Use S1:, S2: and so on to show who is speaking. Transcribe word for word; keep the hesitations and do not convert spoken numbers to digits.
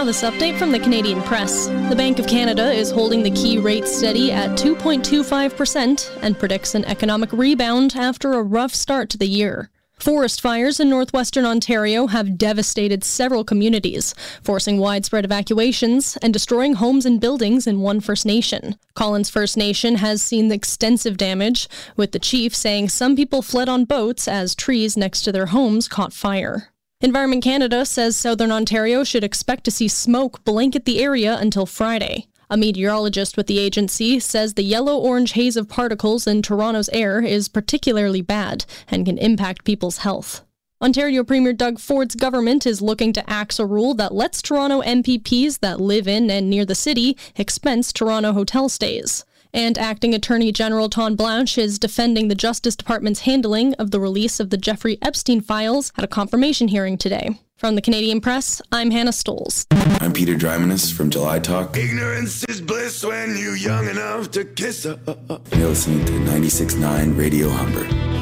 S1: Now this update from the Canadian Press. The Bank of Canada is holding the key rate steady at two point two five percent and predicts an economic rebound after a rough start to the year. Forest fires in northwestern Ontario have devastated several communities, forcing widespread evacuations and destroying homes and buildings in one First Nation. Collins First Nation has seen extensive damage, with the chief saying some people fled on boats as trees next to their homes caught fire. Environment Canada says southern Ontario should expect to see smoke blanket the area until Friday. A meteorologist with the agency says the yellow-orange haze of particles in Toronto's air is particularly bad and can impact people's health. Ontario Premier Doug Ford's government is looking to axe a rule that lets Toronto M P Ps that live in and near the city expense Toronto hotel stays. And Acting Attorney General Tom Blanche is defending the Justice Department's handling of the release of the Jeffrey Epstein files at a confirmation hearing today. From the Canadian Press, I'm Hannah Stoles.
S2: I'm Peter Drymanis from July Talk.
S3: Ignorance is bliss when you're young enough to kiss her.
S2: You're listening to ninety-six point nine Radio Humber.